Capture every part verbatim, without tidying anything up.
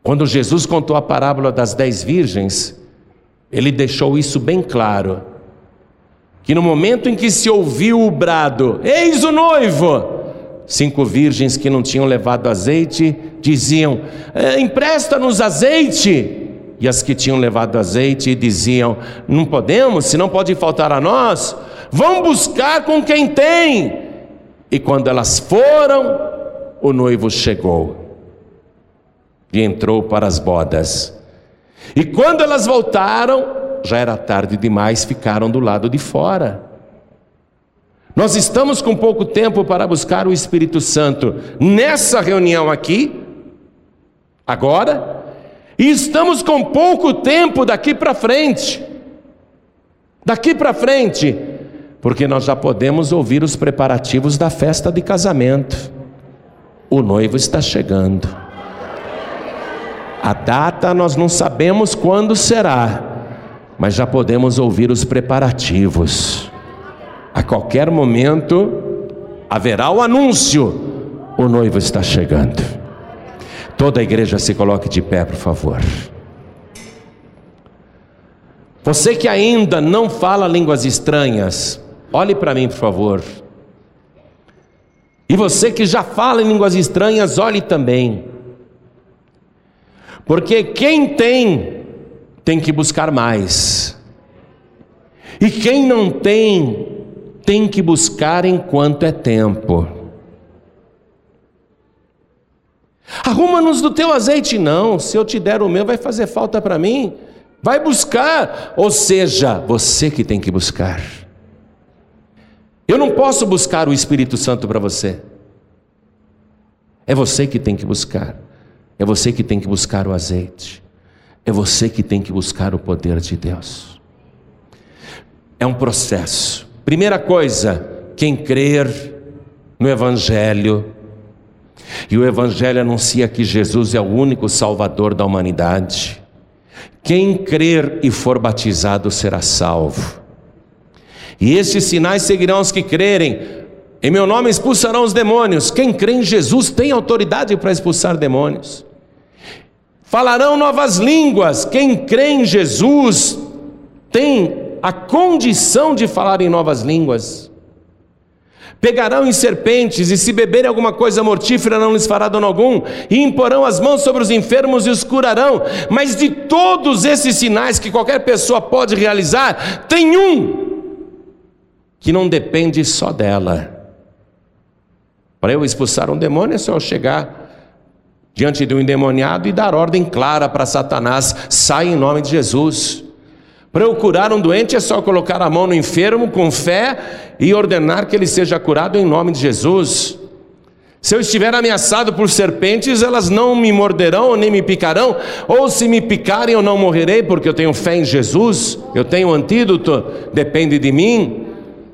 Quando Jesus contou a parábola das dez virgens, ele deixou isso bem claro, que no momento em que se ouviu o brado, eis o noivo, cinco virgens que não tinham levado azeite, diziam, empresta-nos azeite. E as que tinham levado azeite diziam, não podemos, senão pode faltar a nós, vão buscar com quem tem. E quando elas foram, o noivo chegou e entrou para as bodas. E quando elas voltaram, já era tarde demais, ficaram do lado de fora. Nós estamos com pouco tempo para buscar o Espírito Santo nessa reunião aqui, agora, e estamos com pouco tempo daqui para frente, daqui para frente, porque nós já podemos ouvir os preparativos da festa de casamento. O noivo está chegando. A data nós não sabemos quando será, mas já podemos ouvir os preparativos. A qualquer momento haverá o anúncio, o noivo está chegando. Toda a igreja se coloque de pé, por favor. Você que ainda não fala línguas estranhas, olhe para mim, por favor. E você que já fala em línguas estranhas, olhe também. Porque quem tem, tem que buscar mais. E quem não tem, tem que buscar enquanto é tempo. Arruma-nos do teu azeite, não. Se eu te der o meu, vai fazer falta para mim. Vai buscar. Ou seja, você que tem que buscar. Eu não posso buscar o Espírito Santo para você. É você que tem que buscar. É você que tem que buscar o azeite. É você que tem que buscar o poder de Deus. É um processo. Primeira coisa, quem crer no Evangelho, e o Evangelho anuncia que Jesus é o único Salvador da humanidade. Quem crer e for batizado será salvo. E estes sinais seguirão os que crerem. Em meu nome expulsarão os demônios. Quem crê em Jesus tem autoridade para expulsar demônios. Falarão novas línguas. Quem crê em Jesus tem a condição de falar em novas línguas. Pegarão em serpentes, e se beberem alguma coisa mortífera não lhes fará dano algum, e imporão as mãos sobre os enfermos e os curarão. Mas de todos esses sinais que qualquer pessoa pode realizar, tem um que não depende só dela. Para eu expulsar um demônio é só eu chegar diante de um endemoniado e dar ordem clara para Satanás: sai em nome de Jesus. Para eu curar um doente é só colocar a mão no enfermo com fé e ordenar que ele seja curado em nome de Jesus. Se eu estiver ameaçado por serpentes, elas não me morderão nem me picarão, ou se me picarem eu não morrerei, porque eu tenho fé em Jesus, eu tenho um antídoto, depende de mim.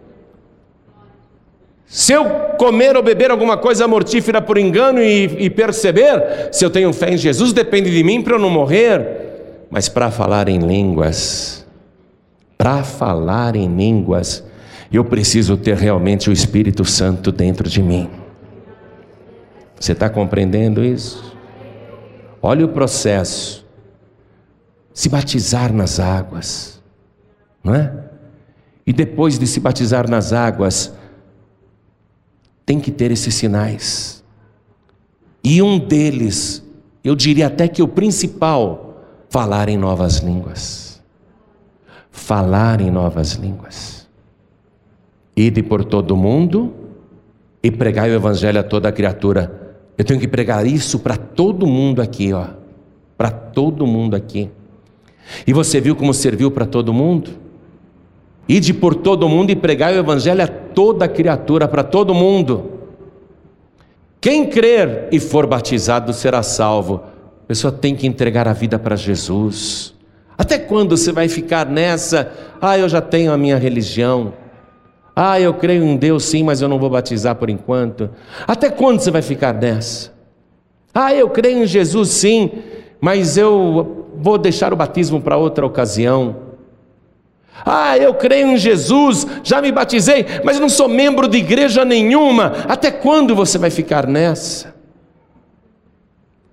Se eu comer ou beber alguma coisa mortífera por engano e, e perceber, se eu tenho fé em Jesus, depende de mim para eu não morrer. Mas para falar em línguas, para falar em línguas, eu preciso ter realmente o Espírito Santo dentro de mim. Você está compreendendo isso? Olha o processo. Se batizar nas águas, não é? E depois de se batizar nas águas, tem que ter esses sinais. E um deles, eu diria até que o principal, falar em novas línguas. Falar em novas línguas. Ide por todo o mundo e pregai o Evangelho a toda criatura. Eu tenho que pregar isso para todo mundo aqui, ó. Para todo mundo aqui. E você viu como serviu para todo mundo? Ide por todo o mundo e pregai o Evangelho a toda criatura, para todo mundo. Quem crer e for batizado será salvo. A pessoa tem que entregar a vida para Jesus. Até quando você vai ficar nessa? Ah, eu já tenho a minha religião. Ah, eu creio em Deus sim, mas eu não vou batizar por enquanto. Até quando você vai ficar nessa? Ah, eu creio em Jesus sim, mas eu vou deixar o batismo para outra ocasião. Ah, eu creio em Jesus, já me batizei, mas não sou membro de igreja nenhuma. Até quando você vai ficar nessa?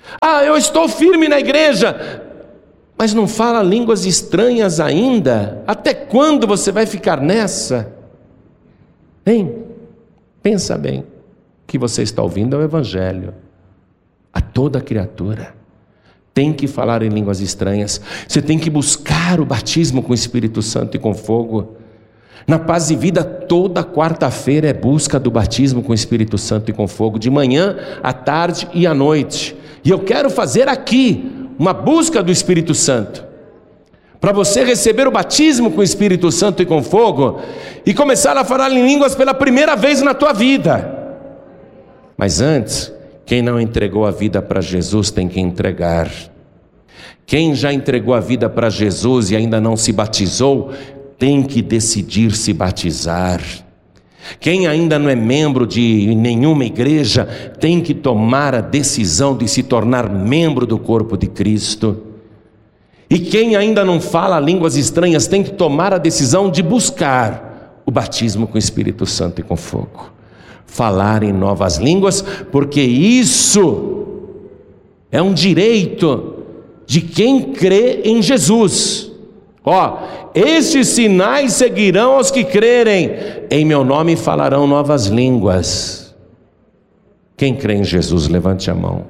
Ah, eu estou firme na igreja, mas não fala línguas estranhas ainda. Até quando você vai ficar nessa? Hein? Pensa bem. O que você está ouvindo é o Evangelho. A toda criatura tem que falar em línguas estranhas. Você tem que buscar o batismo com o Espírito Santo e com fogo. Na Paz e Vida, toda quarta-feira é busca do batismo com o Espírito Santo e com fogo, de manhã, à tarde e à noite. E eu quero fazer aqui uma busca do Espírito Santo, para você receber o batismo com o Espírito Santo e com fogo, e começar a falar em línguas pela primeira vez na tua vida. Mas antes, quem não entregou a vida para Jesus tem que entregar. Quem já entregou a vida para Jesus e ainda não se batizou, tem que decidir se batizar. Quem ainda não é membro de nenhuma igreja, tem que tomar a decisão de se tornar membro do corpo de Cristo. E quem ainda não fala línguas estranhas, tem que tomar a decisão de buscar o batismo com o Espírito Santo e com fogo. Falar em novas línguas, porque isso é um direito de quem crê em Jesus. Ó, estes sinais seguirão aos que crerem, em meu nome falarão novas línguas. Quem crê em Jesus, levante a mão.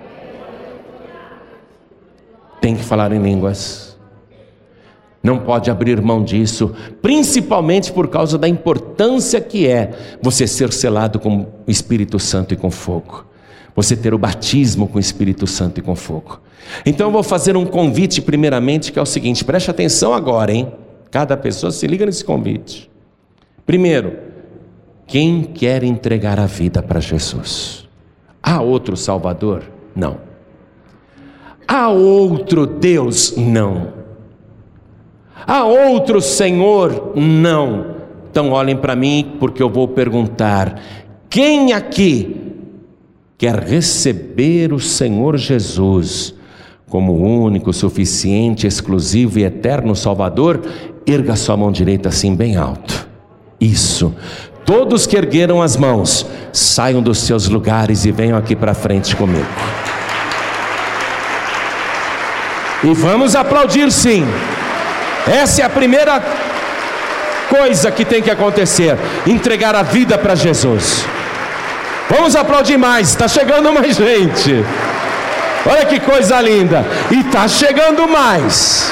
Tem que falar em línguas. Não pode abrir mão disso, principalmente por causa da importância que é você ser selado com o Espírito Santo e com fogo. Você ter o batismo com o Espírito Santo e com fogo. Então eu vou fazer um convite primeiramente, que é o seguinte, preste atenção agora, hein? Cada pessoa se liga nesse convite. Primeiro, quem quer entregar a vida para Jesus? Há outro Salvador? Não. Há outro Deus? Não. Há outro Senhor? Não. Então olhem para mim, porque eu vou perguntar, quem aqui quer receber o Senhor Jesus como único, suficiente, exclusivo e eterno Salvador? Erga sua mão direita assim bem alto. Isso. Todos que ergueram as mãos, saiam dos seus lugares e venham aqui para frente comigo. E vamos aplaudir, sim. Essa é a primeira coisa que tem que acontecer: entregar a vida para Jesus. Vamos aplaudir mais, está chegando mais gente. Olha que coisa linda. E está chegando mais.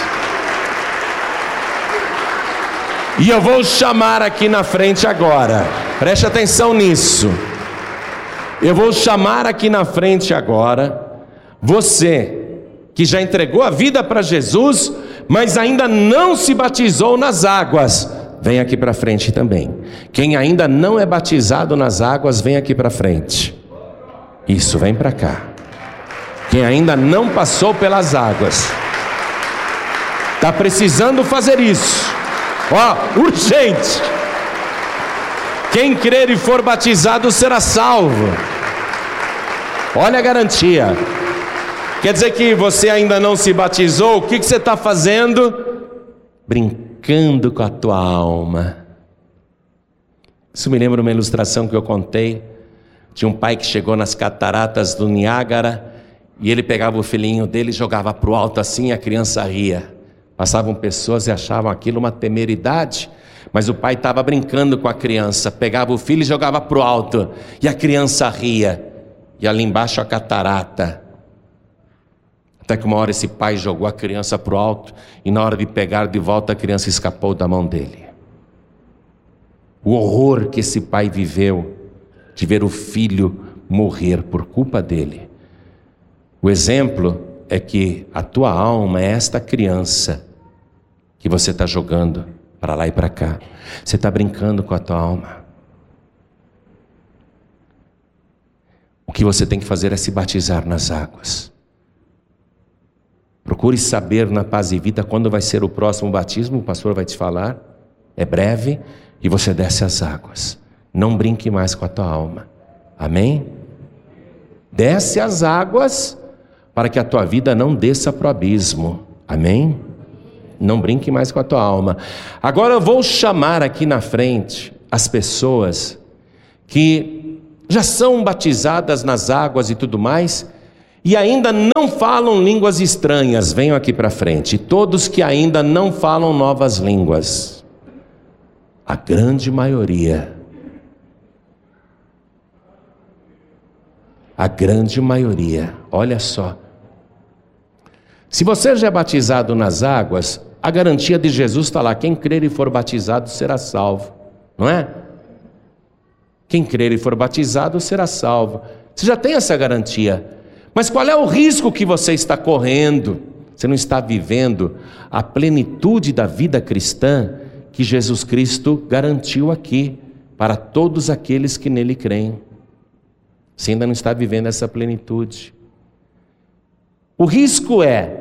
E eu vou chamar aqui na frente agora, preste atenção nisso. Eu vou chamar aqui na frente agora você que já entregou a vida para Jesus, mas ainda não se batizou nas águas. Vem aqui para frente também. Quem ainda não é batizado nas águas, vem aqui para frente. Isso, vem para cá. Quem ainda não passou pelas águas, está precisando fazer isso. Ó, urgente. Quem crer e for batizado será salvo. Olha a garantia. Quer dizer que você ainda não se batizou? O que, que você está fazendo? Brincando com a tua alma. Isso me lembra uma ilustração que eu contei. Tinha um pai que chegou nas cataratas do Niágara e ele pegava o filhinho dele e jogava para o alto assim, e a criança ria. Passavam pessoas e achavam aquilo uma temeridade, mas o pai estava brincando com a criança. Pegava o filho e jogava para o alto, e a criança ria. E ali embaixo a catarata. Até que uma hora esse pai jogou a criança para o alto, e na hora de pegar de volta a criança escapou da mão dele. O horror que esse pai viveu de ver o filho morrer por culpa dele. O exemplo é que a tua alma é esta criança que você está jogando para lá e para cá. Você está brincando com a tua alma. O que você tem que fazer é se batizar nas águas. Procure saber na Paz e Vida quando vai ser o próximo batismo. O pastor vai te falar. É breve e você desce as águas. Não brinque mais com a tua alma. Amém? Desce as águas para que a tua vida não desça para o abismo. Amém? Não brinque mais com a tua alma. Agora eu vou chamar aqui na frente as pessoas que já são batizadas nas águas e tudo mais, e ainda não falam línguas estranhas, venham aqui para frente. Todos que ainda não falam novas línguas, a grande maioria, a grande maioria, olha só. Se você já é batizado nas águas, a garantia de Jesus está lá: quem crer e for batizado será salvo, não é? Quem crer e for batizado será salvo. Você já tem essa garantia. Mas qual é o risco que você está correndo? Você não está vivendo a plenitude da vida cristã que Jesus Cristo garantiu aqui para todos aqueles que nele creem. Você ainda não está vivendo essa plenitude. O risco é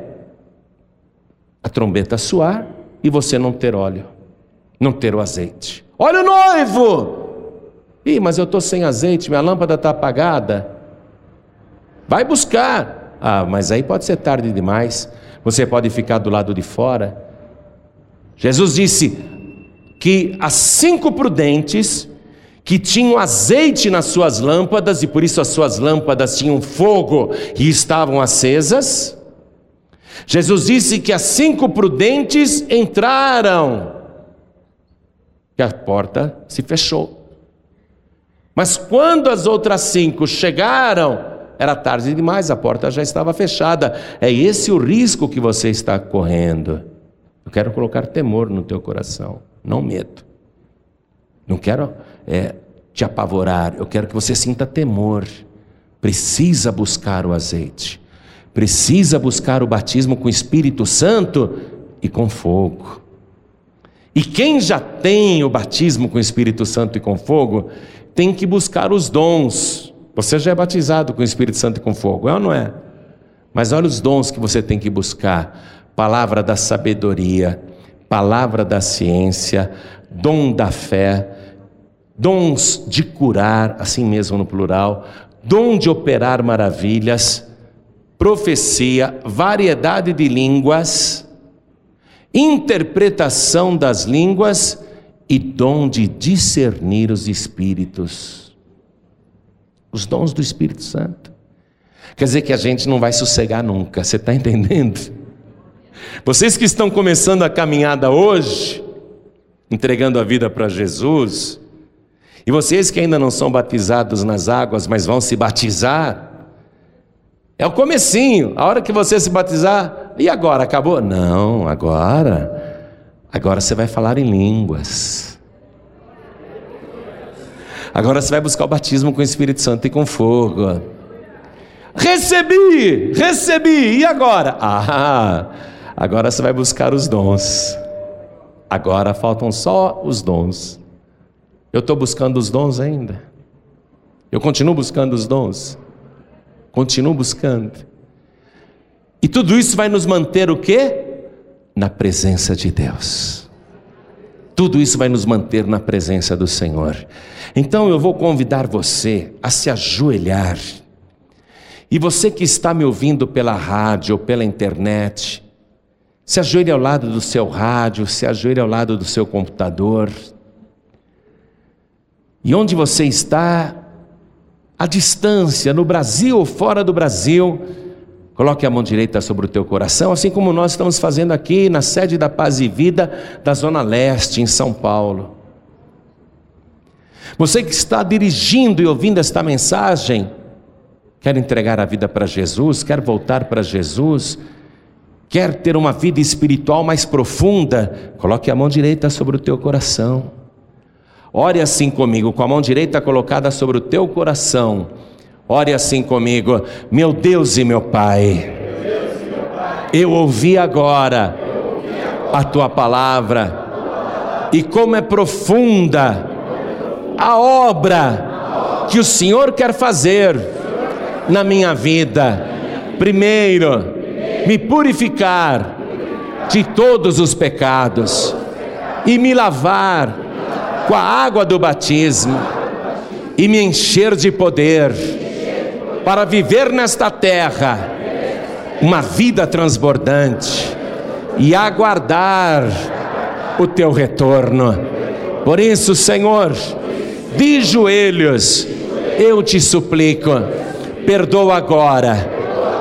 a trombeta soar e você não ter óleo, não ter o azeite. Olha o noivo! Ih, mas eu estou sem azeite, minha lâmpada está apagada. Vai buscar. Ah, mas aí pode ser tarde demais. Você pode ficar do lado de fora. Jesus disse que as cinco prudentes que tinham azeite nas suas lâmpadas, e por isso as suas lâmpadas tinham fogo e estavam acesas. Jesus disse que as cinco prudentes entraram e a porta se fechou. Mas quando as outras cinco chegaram, era tarde demais, a porta já estava fechada. É esse o risco que você está correndo. Eu quero colocar temor no teu coração, não medo. Não quero é, te apavorar, eu quero que você sinta temor. Precisa buscar o azeite, precisa buscar o batismo com o Espírito Santo e com fogo. E quem já tem o batismo com o Espírito Santo e com fogo, tem que buscar os dons. Você já é batizado com o Espírito Santo e com fogo, é ou não é? Mas olha os dons que você tem que buscar: palavra da sabedoria, palavra da ciência, dom da fé, dons de curar, assim mesmo no plural, dom de operar maravilhas, profecia, variedade de línguas, interpretação das línguas e dom de discernir os espíritos. Os dons do Espírito Santo. Quer dizer que a gente não vai sossegar nunca, você está entendendo? Vocês que estão começando a caminhada hoje, entregando a vida para Jesus, e vocês que ainda não são batizados nas águas, mas vão se batizar, é o comecinho. A hora que você se batizar, e agora, acabou? Não, agora, agora você vai falar em línguas. Agora você vai buscar o batismo com o Espírito Santo e com fogo. Recebi, recebi, e agora? Ah, agora você vai buscar os dons. Agora faltam só os dons. Eu estou buscando os dons ainda. Eu continuo buscando os dons. Continuo buscando. E tudo isso vai nos manter o quê? Na presença de Deus. Tudo isso vai nos manter na presença do Senhor. Então eu vou convidar você a se ajoelhar. E você que está me ouvindo pela rádio ou pela internet, se ajoelhe ao lado do seu rádio, se ajoelhe ao lado do seu computador. E onde você está, à distância, no Brasil ou fora do Brasil, coloque a mão direita sobre o teu coração, assim como nós estamos fazendo aqui na sede da Paz e Vida da Zona Leste, em São Paulo. Você que está dirigindo e ouvindo esta mensagem, quer entregar a vida para Jesus, quer voltar para Jesus, quer ter uma vida espiritual mais profunda, coloque a mão direita sobre o teu coração. Ore assim comigo, com a mão direita colocada sobre o teu coração. Ore assim comigo: meu Deus e meu Pai, eu ouvi agora a tua palavra, e como é profunda a obra que o Senhor quer fazer na minha vida. Primeiro, me purificar de todos os pecados e me lavar com a água do batismo e me encher de poder para viver nesta terra uma vida transbordante e aguardar o teu retorno. Por isso, Senhor, de joelhos eu te suplico, perdoa agora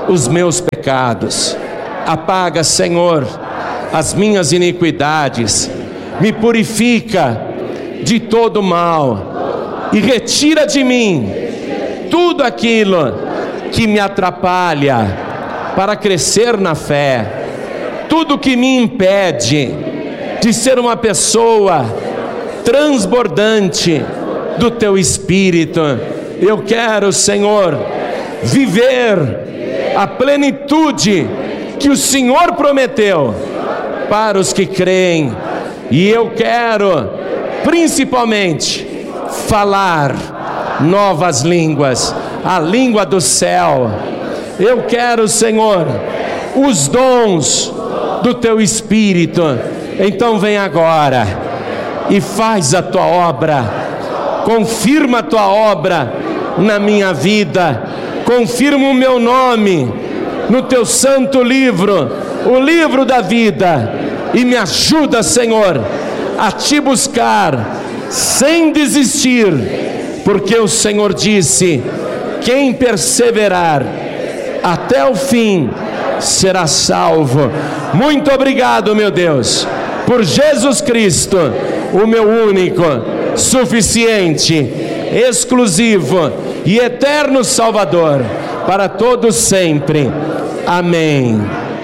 os meus pecados. Apaga, Senhor, as minhas iniquidades. Me purifica de todo mal e retira de mim tudo aquilo que me atrapalha para crescer na fé, tudo que me impede de ser uma pessoa transbordante do Teu Espírito. Eu quero, Senhor, viver a plenitude que o Senhor prometeu para os que creem, e eu quero, principalmente, falar novas línguas, a língua do céu. Eu quero, Senhor, os dons do Teu Espírito. Então vem agora e faz a Tua obra, confirma a Tua obra na minha vida, confirma o meu nome no Teu santo livro, o livro da vida, e me ajuda, Senhor, a Te buscar sem desistir, porque o Senhor disse: quem perseverar até o fim será salvo. Muito obrigado, meu Deus, por Jesus Cristo, o meu único, suficiente, exclusivo e eterno Salvador, para todos sempre. Amém.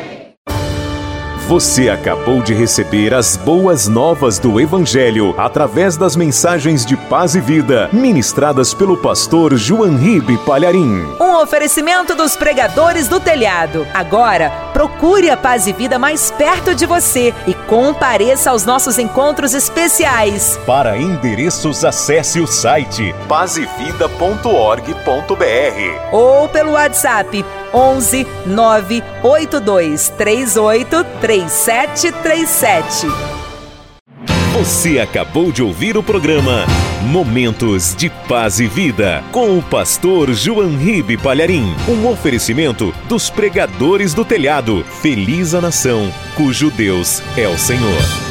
Você acabou de receber as boas novas do Evangelho através das mensagens de paz e vida ministradas pelo pastor João Ribe Palharim. Um oferecimento dos pregadores do telhado. Agora, procure a Paz e Vida mais perto de você e compareça aos nossos encontros especiais. Para endereços, acesse o site paz e vida ponto org ponto br ou pelo WhatsApp onze nove oito dois três oito três sete três sete. Você acabou de ouvir o programa Momentos de Paz e Vida, com o pastor João Ribe Palharim. Um oferecimento dos pregadores do telhado. Feliz a nação cujo Deus é o Senhor.